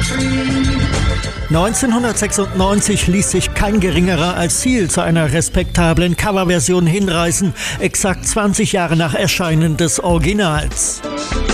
1996 ließ sich kein Geringerer als Seal zu einer respektablen Coverversion hinreißen, exakt 20 Jahre nach Erscheinen des Originals.